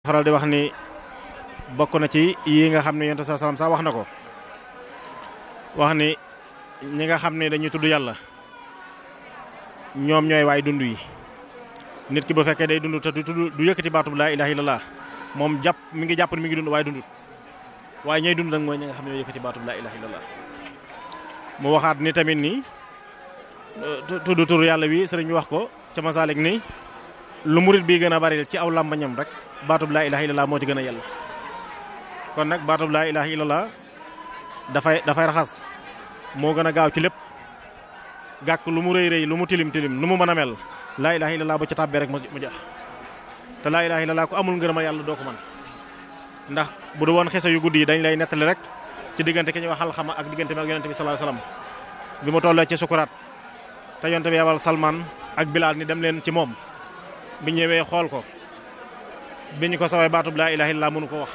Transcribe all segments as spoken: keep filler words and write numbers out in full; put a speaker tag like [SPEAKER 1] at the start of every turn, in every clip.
[SPEAKER 1] faral di wax ni bokk na ci yi nga xam ne yonent sa salaam sax wax na ko wax ni ñi nga xam ne dañuy tudd yàlla ñoom ñooy waay dund yi nit ki bu fekkee day dund te du tudd du yëkkati baatub laa ilaaha illallah moom jàpp mi ngi jàpp ni mi ngi dund waaye dundut waaye ñay dund nag mooy ñi nga xam ne ñoo yëkkati baatub laa ilaaha illallah mu waxaat ni tamit ni tudd tur yàlla wi sëriñ bi wax ko ca Masaalik ni lu murit bi gën a bari ci aw làmbañam rek baatub laa ilaaha illallah moo ci gën a yella kon nag baatub laa ilaaha illallah dafay dafay raxas moo gën a gaaw ci lépp gàkk lu mu rëy rëy lu mu tilim tilim nu mu mën a mel laa ilaaha illallah bu ci tàbbee rek mu jeex te laa ilaaha illallah ku amul ngërëmal yàlla doo ko mën ndax bu du woon xese yu guddi yi dañ lay nettali rek ci diggante ki ñuy wax Alxama ak diggante ak yonente bi sallallahu alayhi wasallam bi mu tollee ci sukuraat te yonente bi yabal Salman ak Bilaal ni dem leen ci moom bi ñëwee xool ko bi ñu ko sawee baatub laa ilaaha illallah mënu ko wax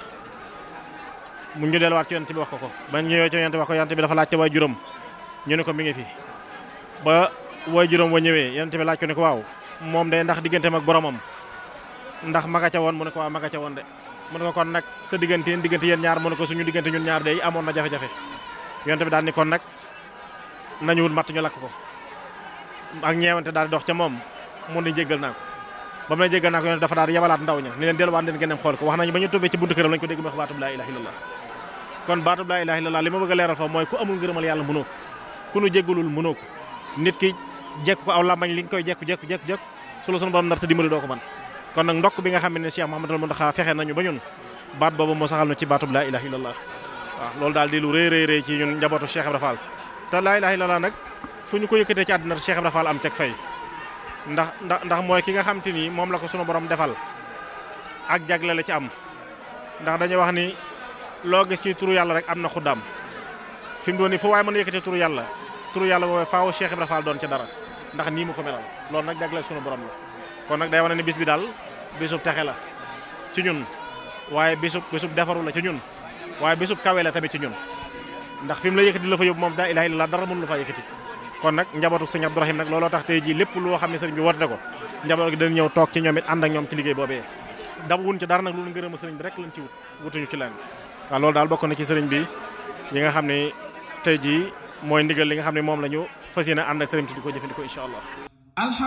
[SPEAKER 1] mu ñu delluwaat ci yonente bi wax ko ko ba ñëwee ci yonente bi wax ko yonente bi dafa laaj te waay juróom ñu ne ko mi ngi fi ba waay juróom wa ñëwee yonente bi laaj ko ne ko waaw moom de ndax digganteem ak boromam ndax maga ca woon mu ne ko waaw maga ca woon de mu ne ko kon nag sa diggante yéen diggante yéen ñaar mu ne ko suñu diggante ñun ñaar de amoon na jafe-jafe yonente bi daal ni kon nag nañu wut matt ñu lakk ko ak ñeewante daal di dox ca moom mu ne jéggal naa ko ba mu ne jéggal naa ko yonente dafa daal di yabalaat ndaw ña ni leen delluwaat leen gëneem xool ko wax nañu ba ñu tubbee ci buntu këram lañ ko dégg mu wax baatub laa ilaaha illallah kon baatub laa ilaaha illallah li ma bëgg a leeral fa mooy ku amul ngërëmal yàlla mënoo ko ku nu jéggalul mënoo ko nit ki jekk ko aw làmbañ li nga koy jekku jekku jekku jekk su la sunu borom nar sa dimbali doo ko man kon nag ndokk bi nga xam ne Cheikh Mouhamadoul Mountakha fexe nañu ba ñun baat boobu moo saxal na ci baatub laa ilaaha illallah waaw loolu daal di lu rëy rëy rëy ci ñun njabootu Cheikh Ibra Fall te laa ilaaha illallah nag fu ñu ko yëkkatee ci àdduna Cheikh Ibra Fall am teg fay ndax ndax ndax mooy ki nga xam te ni moom la ko sunu borom defal ak jagle la ci am ndax dañuy wax ni loo gis ci turu yàlla rek am na xuddaam fi mu doon ni fu waaye mën a yëkkatee turu yàlla turu yàlla boobu faaw Cheikh Ibra Fall doon ca dara ndax nii mu ko melal loolu nag jagle sunu borom la kon nag day wane ni bis bi daal bisub texe la ci ñun waaye bisub bisub defaru la ci ñun waaye bisub kawe la tamit ci ñun ndax fi mu la yëkkati la fa yóbbu moom daa ilaaha illallah dara mënu la faa yëkkati kon nag njabootu sëñ Abdourahim nag looloo tax tey jii lépp loo xam ne sëriñ bi woote na ko njaboot gi dañ ñëw toog ci ñoom it ànd ak ñoom ci liggéey boobee dab wun ci dara nag loolu ngërëm sëriñ bi rek lañ ci wut wutuñu ci leen waaw loolu daal bokk na ci sëriñ bi yi nga xam ne tey jii mooy ndigal li nga xam ne moom la ñu fas yéene ànd ak sëriñ bi di ko jëfandikoo incha allah